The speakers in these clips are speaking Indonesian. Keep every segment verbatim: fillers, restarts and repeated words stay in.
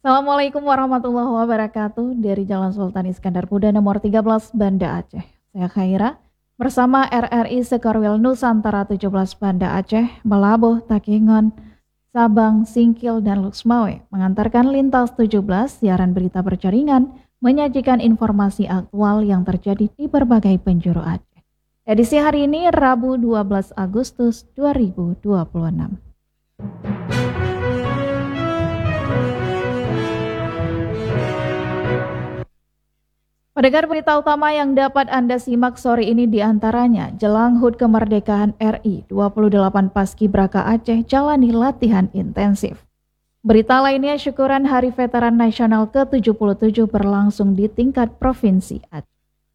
Assalamualaikum warahmatullahi wabarakatuh. Dari Jalan Sultan Iskandar Muda nomor tiga belas Banda Aceh. Saya Khaira bersama R R I Sekarwil Nusantara tujuh belas Banda Aceh, Melabuh, Takengon, Sabang, Singkil, dan Luxmawe mengantarkan lintas tujuh belas siaran berita berjaringan menyajikan informasi aktual yang terjadi di berbagai penjuru Aceh. Edisi hari ini Rabu dua belas Agustus dua ribu dua puluh enam. Pendengar, berita utama yang dapat Anda simak sore ini diantaranya jelang H U T Kemerdekaan R I dua puluh delapan Paskibraka Aceh jalani latihan intensif. Berita lainnya, syukuran Hari Veteran Nasional ke tujuh puluh tujuh berlangsung di tingkat Provinsi Aceh.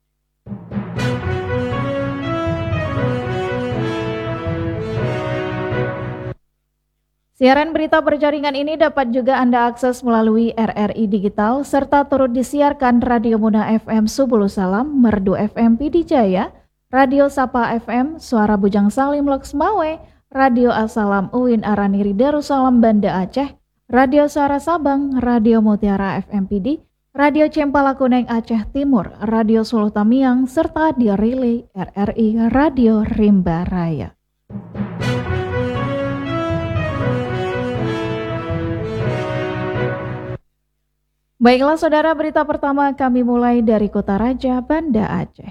Siaran berita berjaringan ini dapat juga Anda akses melalui R R I Digital serta turut disiarkan Radio Muna F M Subulu Salam, Merdu F M Pidijaya, Radio Sapa F M, Suara Bujang Salim Loksmawe, Radio Asalam Uin Araniri Darussalam Banda Aceh, Radio Suara Sabang, Radio Mutiara F M P D, Radio Cempala Kuneng Aceh Timur, Radio Suluh Tamiang, serta di relay R R I Radio Rimba Raya. Baiklah saudara, berita pertama kami mulai dari Kota Raja, Banda Aceh.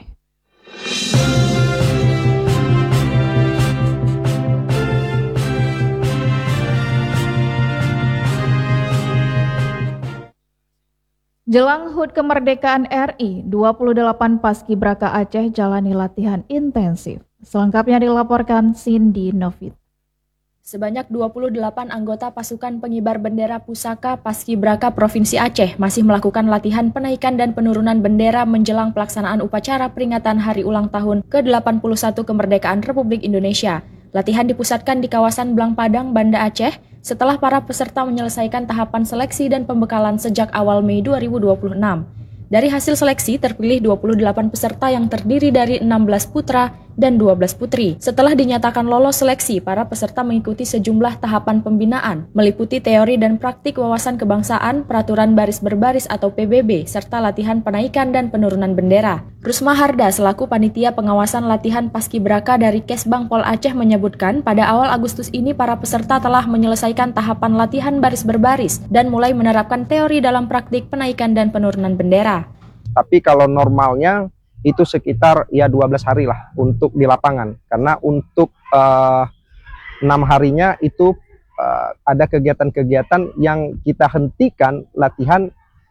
Jelang H U T Kemerdekaan R I dua puluh delapan Paskibraka Aceh jalani latihan intensif. Selengkapnya dilaporkan Cindy Novit. Sebanyak dua puluh delapan anggota pasukan pengibar bendera pusaka Paskibraka Provinsi Aceh masih melakukan latihan penaikan dan penurunan bendera menjelang pelaksanaan upacara peringatan Hari Ulang Tahun ke delapan puluh satu Kemerdekaan Republik Indonesia. Latihan dipusatkan di kawasan Blang Padang, Banda Aceh, setelah para peserta menyelesaikan tahapan seleksi dan pembekalan sejak awal Mei dua ribu dua puluh enam. Dari hasil seleksi terpilih dua puluh delapan peserta yang terdiri dari enam belas putra dan dua belas putri. Setelah dinyatakan lolos seleksi, para peserta mengikuti sejumlah tahapan pembinaan, meliputi teori dan praktik wawasan kebangsaan, peraturan baris berbaris atau P B B, serta latihan penaikan dan penurunan bendera. Rusma Harda selaku panitia pengawasan latihan Paskibraka dari Kesbang Pol Aceh menyebutkan pada awal Agustus ini para peserta telah menyelesaikan tahapan latihan baris berbaris dan mulai menerapkan teori dalam praktik penaikan dan penurunan bendera. Tapi kalau normalnya itu sekitar ya dua belas hari lah untuk di lapangan, karena untuk uh, enam harinya itu uh, ada kegiatan-kegiatan yang kita hentikan latihan,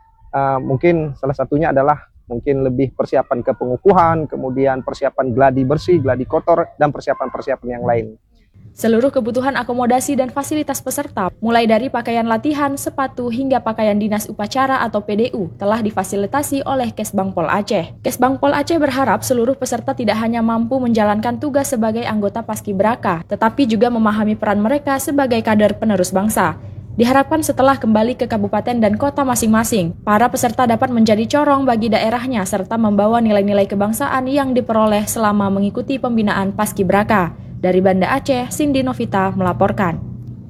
uh, mungkin salah satunya adalah mungkin lebih persiapan ke pengukuhan, kemudian persiapan gladi bersih, gladi kotor, dan persiapan-persiapan yang lain. Seluruh kebutuhan akomodasi dan fasilitas peserta, mulai dari pakaian latihan, sepatu, hingga pakaian dinas upacara atau P D U, telah difasilitasi oleh Kesbang Pol Aceh. Kesbang Pol Aceh berharap seluruh peserta tidak hanya mampu menjalankan tugas sebagai anggota Paskibraka, tetapi juga memahami peran mereka sebagai kader penerus bangsa. Diharapkan setelah kembali ke kabupaten dan kota masing-masing, para peserta dapat menjadi corong bagi daerahnya serta membawa nilai-nilai kebangsaan yang diperoleh selama mengikuti pembinaan Paskibraka. Dari Banda Aceh, Cindy Novita melaporkan.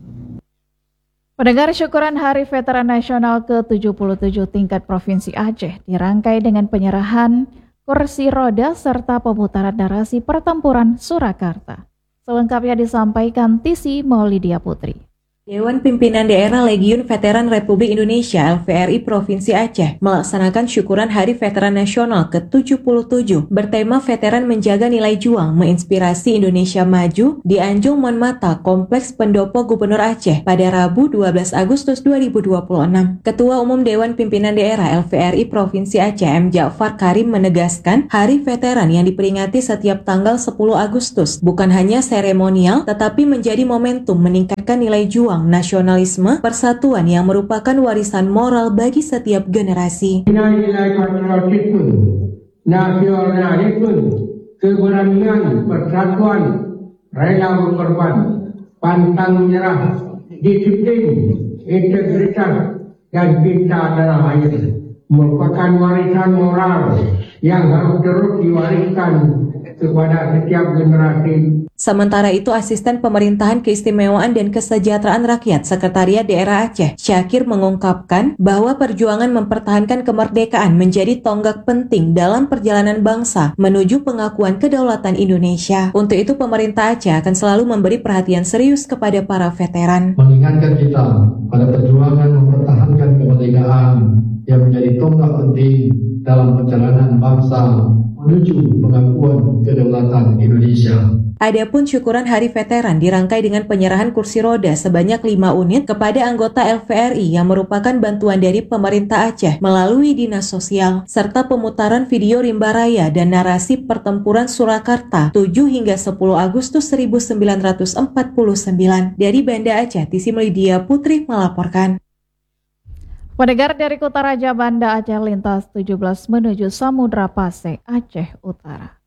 Pendengar, syukuran Hari Veteran Nasional ke tujuh puluh tujuh tingkat Provinsi Aceh dirangkai dengan penyerahan kursi roda serta pemutaran narasi pertempuran Surakarta. Selengkapnya disampaikan Tisi Maulidia Putri. Dewan Pimpinan Daerah Legiun Veteran Republik Indonesia L V R I Provinsi Aceh melaksanakan syukuran Hari Veteran Nasional ke tujuh puluh tujuh bertema Veteran Menjaga Nilai Juang Menginspirasi Indonesia Maju di Anjung Monmata, Kompleks Pendopo Gubernur Aceh pada Rabu dua belas Agustus dua ribu dua puluh enam. Ketua Umum Dewan Pimpinan Daerah L V R I Provinsi Aceh M. Ja'far Karim menegaskan Hari Veteran yang diperingati setiap tanggal sepuluh Agustus bukan hanya seremonial tetapi menjadi momentum meningkatkan nilai juang, nasionalisme, persatuan yang merupakan warisan moral bagi setiap generasi. Nilai-nilai patriotisme, nasionalisme, keberanian, persatuan, rela berkorban, pantang menyerah, disiplin, integritas, dan cinta tanah air merupakan warisan moral yang harus terus diwariskan kepada setiap generasi. Sementara itu, Asisten Pemerintahan Keistimewaan dan Kesejahteraan Rakyat Sekretariat Daerah Aceh, Syakir mengungkapkan bahwa perjuangan mempertahankan kemerdekaan menjadi tonggak penting dalam perjalanan bangsa menuju pengakuan kedaulatan Indonesia. Untuk itu, pemerintah Aceh akan selalu memberi perhatian serius kepada para veteran. Mengingatkan kita pada perjuangan mempertahankan kemerdekaan yang menjadi tonggak penting dalam perjalanan bangsa menuju pengakuan kedaulatan Indonesia. Adapun syukuran Hari Veteran dirangkai dengan penyerahan kursi roda sebanyak lima unit kepada anggota L V R I yang merupakan bantuan dari pemerintah Aceh melalui Dinas Sosial, serta pemutaran video rimba raya dan narasi pertempuran Surakarta tujuh hingga sepuluh Agustus seribu sembilan ratus empat puluh sembilan. Dari Banda Aceh, Tisi Melidia Putri melaporkan. Pendengar, dari Kota Raja Banda Aceh lintas tujuh belas menuju Samudra Paseh, Aceh Utara.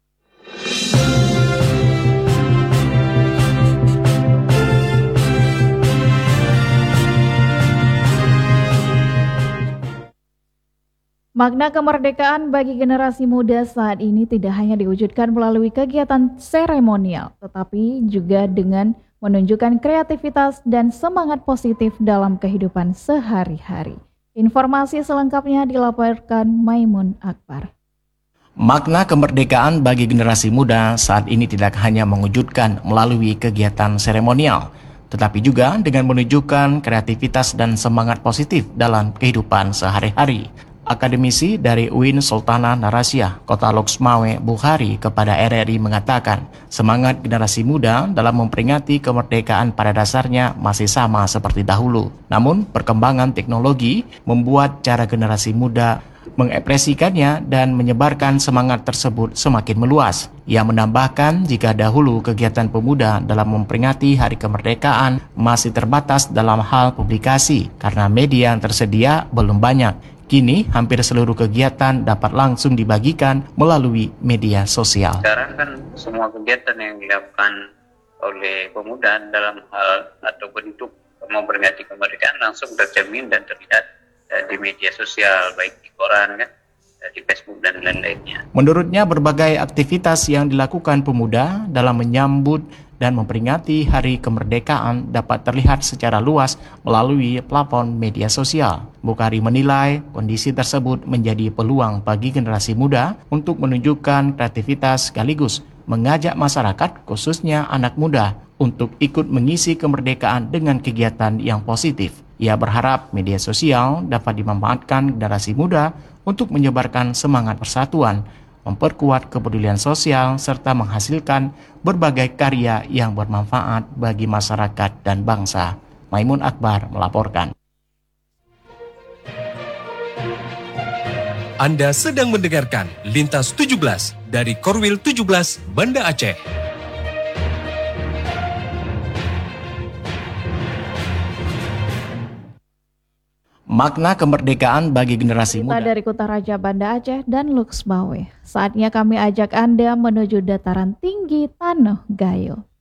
Makna kemerdekaan bagi generasi muda saat ini tidak hanya diwujudkan melalui kegiatan seremonial, tetapi juga dengan menunjukkan kreativitas dan semangat positif dalam kehidupan sehari-hari. Informasi selengkapnya dilaporkan Maimun Akbar. Makna kemerdekaan bagi generasi muda saat ini tidak hanya mewujudkan melalui kegiatan seremonial, tetapi juga dengan menunjukkan kreativitas dan semangat positif dalam kehidupan sehari-hari. Akademisi dari U I N Sultanah Narasiah, Kota Loksmawe, Bukhari kepada R R I mengatakan, semangat generasi muda dalam memperingati kemerdekaan pada dasarnya masih sama seperti dahulu. Namun, perkembangan teknologi membuat cara generasi muda mengekspresikannya dan menyebarkan semangat tersebut semakin meluas. Ia menambahkan jika dahulu kegiatan pemuda dalam memperingati Hari Kemerdekaan masih terbatas dalam hal publikasi karena media yang tersedia belum banyak. Kini hampir seluruh kegiatan dapat langsung dibagikan melalui media sosial. Sekarang kan semua kegiatan yang dilakukan oleh pemuda dalam hal atau bentuk memperingati kemerdekaan langsung tercermin dan terlihat di media sosial, baik di koran, kan, di Facebook dan lain-lainnya. Menurutnya, berbagai aktivitas yang dilakukan pemuda dalam menyambut dan memperingati Hari Kemerdekaan dapat terlihat secara luas melalui platform media sosial. Bukhari menilai kondisi tersebut menjadi peluang bagi generasi muda untuk menunjukkan kreativitas sekaligus mengajak masyarakat, khususnya anak muda, untuk ikut mengisi kemerdekaan dengan kegiatan yang positif. Ia berharap media sosial dapat dimanfaatkan generasi muda untuk menyebarkan semangat persatuan, memperkuat kepedulian sosial, serta menghasilkan berbagai karya yang bermanfaat bagi masyarakat dan bangsa. Maimun Akbar melaporkan. Anda sedang mendengarkan Lintas tujuh belas dari Korwil tujuh belas Banda Aceh. Makna kemerdekaan bagi generasi muda. Kita dari Kota Raja Banda Aceh dan Loksmawe. Saatnya kami ajak Anda menuju dataran tinggi Tanah Gayo.